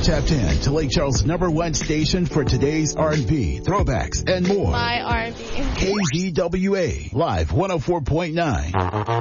Tap 10 to Lake Charles' #1 station for today's R&B, throwbacks, and more. My R&B. KZWA, Live 104.9.